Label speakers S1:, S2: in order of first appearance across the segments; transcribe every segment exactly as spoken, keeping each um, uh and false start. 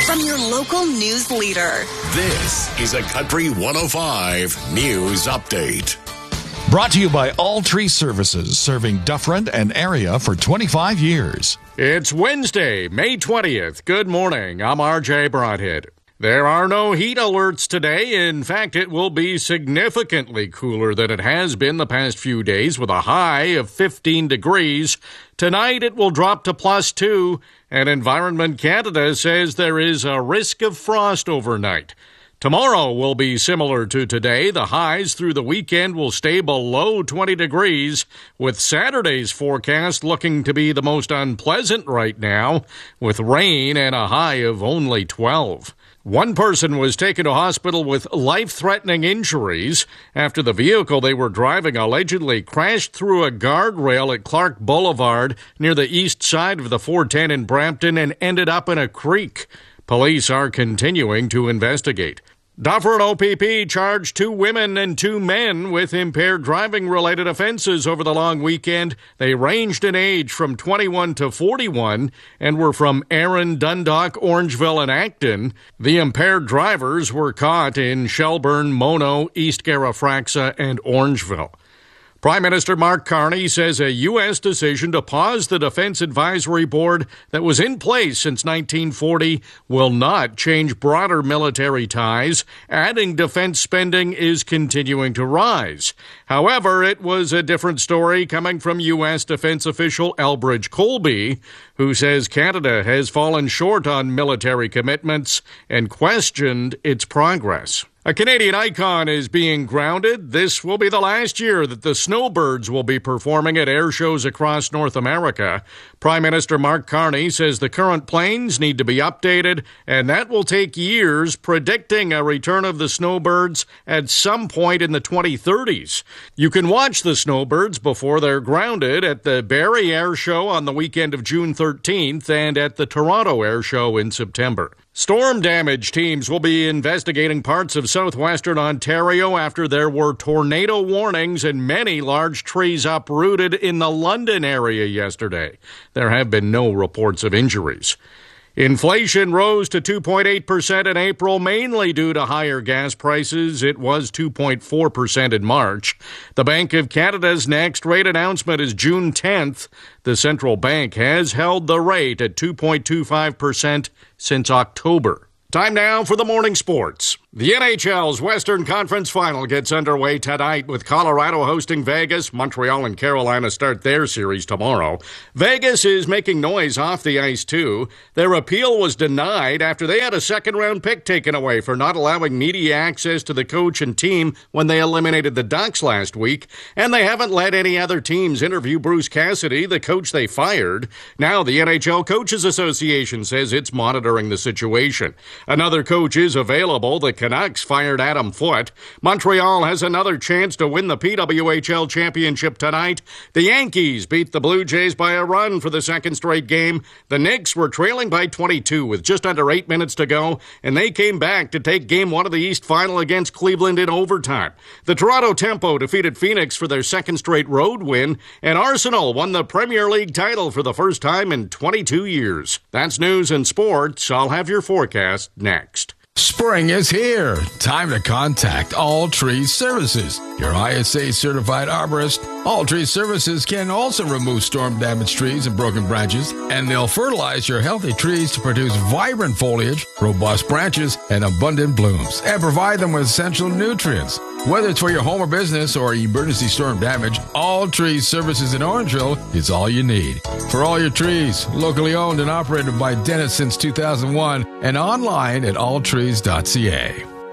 S1: from your local news leader.
S2: This is a Country one oh five News Update.
S3: Brought to you by All Tree Services, serving Dufferin and area for twenty-five years.
S4: It's Wednesday, May twentieth. Good morning. I'm R J Broadhead. There are no heat alerts today. In fact, it will be significantly cooler than it has been the past few days, with a high of fifteen degrees. Tonight, it will drop to plus two, and Environment Canada says there is a risk of frost overnight. Tomorrow will be similar to today. The highs through the weekend will stay below twenty degrees, with Saturday's forecast looking to be the most unpleasant right now, with rain and a high of only twelve. One person was taken to hospital with life-threatening injuries after the vehicle they were driving allegedly crashed through a guardrail at Clark Boulevard near the east side of the four ten in Brampton and ended up in a creek. Police are continuing to investigate. Dufferin O P P charged two women and two men with impaired driving-related offenses over the long weekend. They ranged in age from twenty-one to forty-one and were from Erin, Dundalk, Orangeville, and Acton. The impaired drivers were caught in Shelburne, Mono, East Garifraxa, and Orangeville. Prime Minister Mark Carney says a U S decision to pause the Defense Advisory Board that was in place since nineteen forty will not change broader military ties, adding defense spending is continuing to rise. However, it was a different story coming from U S defense official Elbridge Colby, who says Canada has fallen short on military commitments and questioned its progress. A Canadian icon is being grounded. This will be the last year that the Snowbirds will be performing at air shows across North America. Prime Minister Mark Carney says the current planes need to be updated, and that will take years, predicting a return of the Snowbirds at some point in the twenty thirties. You can watch the Snowbirds before they're grounded at the Barrie Air Show on the weekend of June thirteenth and at the Toronto Air Show in September. Storm damage teams will be investigating parts of southwestern Ontario after there were tornado warnings and many large trees uprooted in the London area yesterday. There have been no reports of injuries. Inflation rose to two point eight percent in April, mainly due to higher gas prices. It was two point four percent in March. The Bank of Canada's next rate announcement is June tenth. The central bank has held the rate at two point two five percent since October. Time now for the morning sports. The N H L's Western Conference Final gets underway tonight with Colorado hosting Vegas. Montreal and Carolina start their series tomorrow. Vegas is making noise off the ice, too. Their appeal was denied after they had a second-round pick taken away for not allowing media access to the coach and team when they eliminated the Ducks last week. And they haven't let any other teams interview Bruce Cassidy, the coach they fired. Now the N H L Coaches Association says it's monitoring the situation. Another coach is available. The Canucks fired Adam Foote. Montreal has another chance to win the P W H L championship tonight. The Yankees beat the Blue Jays by a run for the second straight game. The Knicks were trailing by twenty-two with just under eight minutes to go, and they came back to take game one of the East Final against Cleveland in overtime. The Toronto Tempo defeated Phoenix for their second straight road win, and Arsenal won the Premier League title for the first time in twenty-two years. That's news and sports. I'll have your forecast next.
S5: Spring is here. Time to contact All Tree Services, your I S A-certified arborist. All Tree Services can also remove storm-damaged trees and broken branches, and they'll fertilize your healthy trees to produce vibrant foliage, robust branches, and abundant blooms, and provide them with essential nutrients. Whether it's for your home or business or emergency storm damage, All Tree Services in Orangeville is all you need. For all your trees, locally owned and operated by Dennis since two thousand one, and online at all trees dot c a.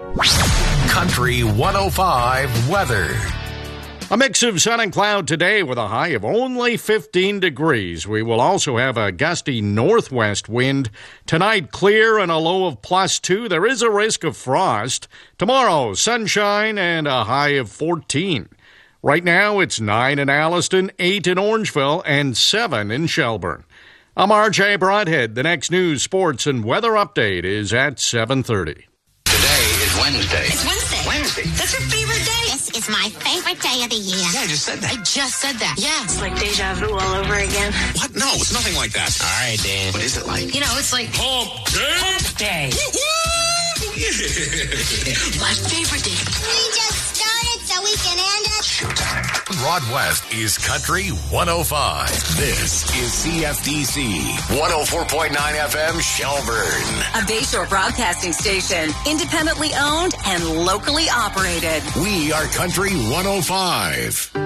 S2: Country one oh five weather.
S4: A mix of sun and cloud today with a high of only fifteen degrees. We will also have a gusty northwest wind. Tonight, clear and a low of plus two. There is a risk of frost. Tomorrow, sunshine and a high of fourteen. Right now, it's nine in Alliston, eight in Orangeville, and seven in Shelburne. I'm R J Broadhead. The next news, sports, and weather update is at seven thirty.
S2: Today is
S6: Wednesday.
S7: It's Wednesday.
S6: Wednesday.
S7: That's your favorite day.
S8: This is my favorite day of the year.
S6: Yeah, I just said that.
S7: I just said that. Yeah.
S9: It's like deja vu all over again.
S6: What? No, it's nothing like that. All right, Dan. What is it like?
S7: You know, it's like
S6: Hump Day.
S7: Hump Day. My favorite day.
S8: We just started so we can end it.
S6: Showtime.
S2: Broad West is Country one oh five. This is C F D C one oh four point nine F M Shelburne.
S1: A Bayshore broadcasting station, independently owned and locally operated.
S2: We are Country one oh five.